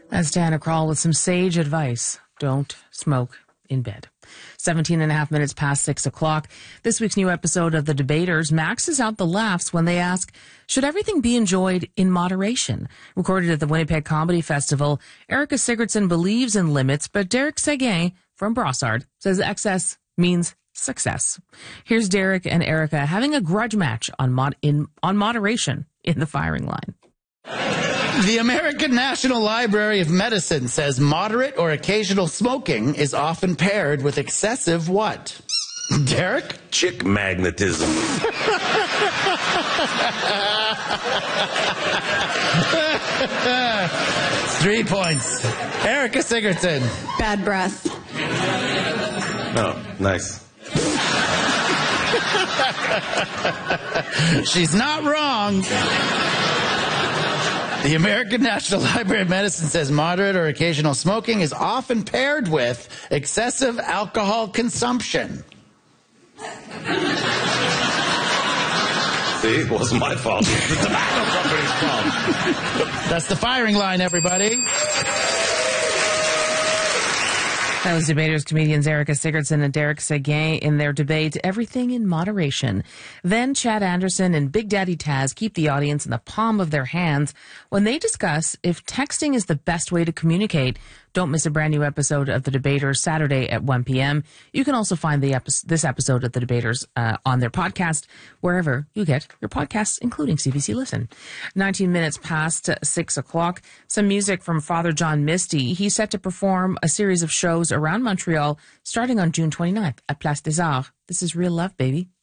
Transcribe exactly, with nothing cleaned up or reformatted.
That's Diana Krall with some sage advice. Don't smoke in bed. seventeen and a half minutes past six o'clock. This week's new episode of The Debaters maxes out the laughs when they ask, should everything be enjoyed in moderation? Recorded at the Winnipeg Comedy Festival, Erica Sigurdsson believes in limits, but Derek Seguin from Brossard says excess means success. Here's Derek and Erica having a grudge match on mod- in on moderation in the firing line. The American National Library of Medicine says moderate or occasional smoking is often paired with excessive what? Derek? Chick magnetism. Three points. Erica Sigurdsson. Bad breath. Oh, nice. She's not wrong. The American National Library of Medicine says moderate or occasional smoking is often paired with excessive alcohol consumption. See, it wasn't my fault. It's the tobacco company's fault. That's the firing line, everybody. That was debaters, comedians Erica Sigurdsson and Derek Seguin in their debate, Everything in Moderation. Then Chad Anderson and Big Daddy Taz keep the audience in the palm of their hands when they discuss if texting is the best way to communicate. Don't miss a brand new episode of The Debaters Saturday at one p.m. You can also find the epi- this episode of The Debaters uh, on their podcast, wherever you get your podcasts, including C B C Listen. nineteen minutes past six o'clock. Some music from Father John Misty. He's set to perform a series of shows around Montreal starting on June twenty-ninth at Place des Arts. This is Real Love, baby.